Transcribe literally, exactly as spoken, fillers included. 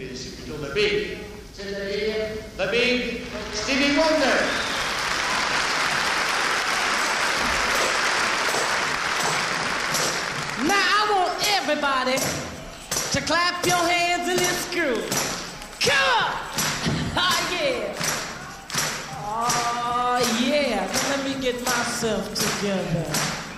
c'est plutôt the big. C'est-à-dire the big Stevie Wonder. Now I want everybody to clap your hands in this groove. Come on! Oh, yeah. Oh, yeah. Now let me get myself together.